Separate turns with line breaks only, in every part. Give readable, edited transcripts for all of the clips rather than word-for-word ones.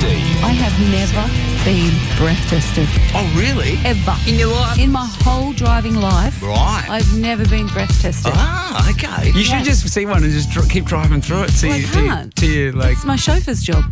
Steve.
I have never been breath tested.
Oh, really?
Ever.
In your life?
In my whole driving life.
Right.
I've never been breath tested.
Ah, okay.
You should just see one and just keep driving through it.
Well, I can't.
Like.
It's my chauffeur's job.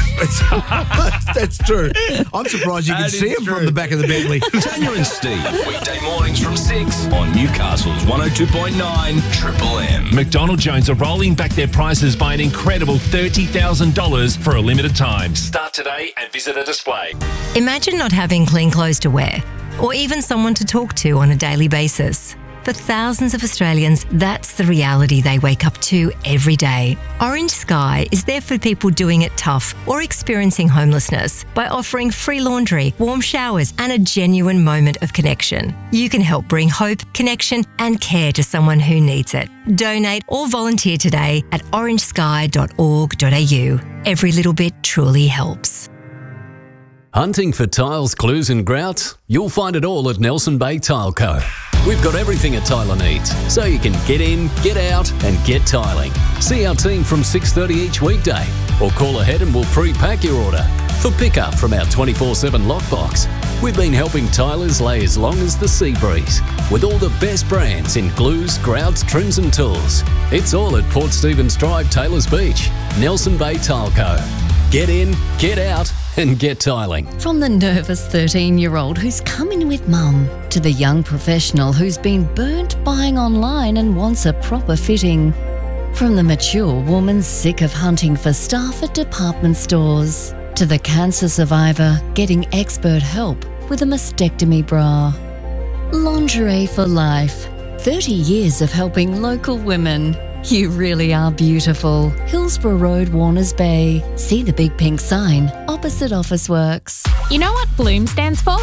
That's true. I'm surprised you can see him from the back of the Bentley.
Tanya and Steve, weekday mornings from 6 on Newcastle's 102.9 Triple M.
McDonald Jones are rolling back their prices by an incredible $30,000 for a limited time. Start today and visit a display.
Imagine not having clean clothes to wear, or even someone to talk to on a daily basis. For thousands of Australians, that's the reality they wake up to every day. Orange Sky is there for people doing it tough or experiencing homelessness by offering free laundry, warm showers, and a genuine moment of connection. You can help bring hope, connection, and care to someone who needs it. Donate or volunteer today at orangesky.org.au. Every little bit truly helps.
Hunting for tiles, glues and grouts? You'll find it all at Nelson Bay Tile Co. We've got everything a tiler needs, so you can get in, get out and get tiling. See our team from 6:30 each weekday, or call ahead and we'll pre-pack your order for pickup from our 24/7 lockbox. We've been helping tilers lay as long as the sea breeze, with all the best brands in glues, grouts, trims and tools. It's all at Port Stephens Drive, Taylors Beach. Nelson Bay Tile Co. Get in, get out and get tiling.
From the nervous 13-year-old who's come in with mum to the young professional who's been burnt buying online and wants a proper fitting. From the mature woman sick of hunting for staff at department stores to the cancer survivor getting expert help with a mastectomy bra. Lingerie for life. 30 years of helping local women. You really are beautiful. Hillsborough Road, Warners Bay. See the big pink sign opposite Officeworks.
You know what Bloom stands for?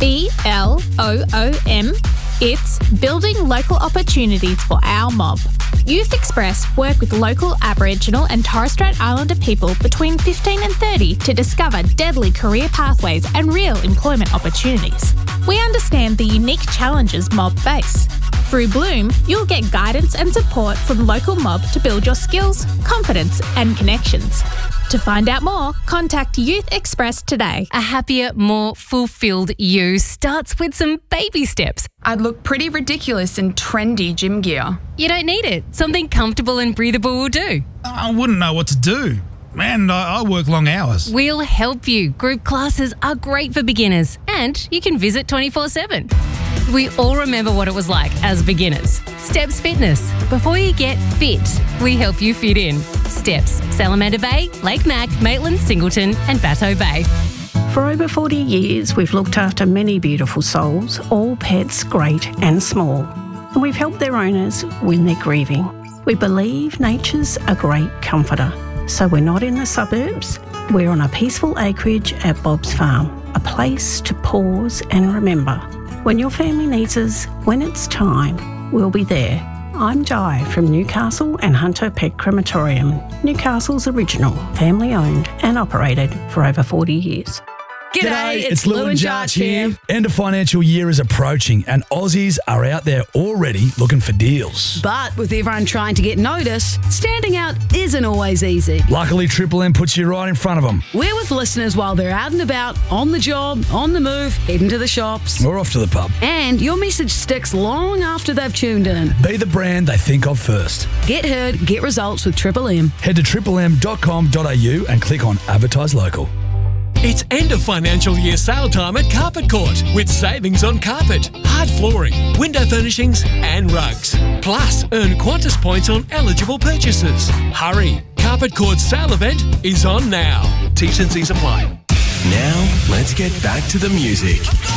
BLOOM. It's Building Local Opportunities for Our Mob. Youth Express work with local Aboriginal and Torres Strait Islander people between 15 and 30 to discover deadly career pathways and real employment opportunities. We understand the unique challenges mob face. Through Bloom, you'll get guidance and support from local mob to build your skills, confidence and connections. To find out more, contact Youth Express today.
A happier, more fulfilled you starts with some baby steps.
I'd look pretty ridiculous in trendy gym gear.
You don't need it. Something comfortable and breathable will do.
I wouldn't know what to do. Man, I work long hours.
We'll help you. Group classes are great for beginners and you can visit 24/7. We all remember what it was like as beginners. Steps Fitness. Before you get fit, we help you fit in. Steps, Salamander Bay, Lake Mac, Maitland, Singleton and Bateau Bay.
For over 40 years, we've looked after many beautiful souls, all pets great and small. And we've helped their owners when they're grieving. We believe nature's a great comforter. So we're not in the suburbs. We're on a peaceful acreage at Bob's Farm, a place to pause and remember. When your family needs us, when it's time, we'll be there. I'm Di from Newcastle and Hunter Pet Crematorium, Newcastle's original, family-owned and operated for over 40 years.
G'day, it's Lou and Jarch here. End of financial year is approaching and Aussies are out there already looking for deals.
But with everyone trying to get noticed, standing out isn't always easy.
Luckily, Triple M puts you right in front of them.
We're with listeners while they're out and about, on the job, on the move, heading to the shops.
Or off to the pub.
And your message sticks long after they've tuned in.
Be the brand they think of first.
Get heard, get results with Triple M.
Head to triplem.com.au and click on Advertise Local.
It's end of financial year sale time at Carpet Court with savings on carpet, hard flooring, window furnishings and rugs. Plus, earn Qantas points on eligible purchases. Hurry! Carpet Court's sale event is on now. T's and C's apply.
Now, let's get back to the music.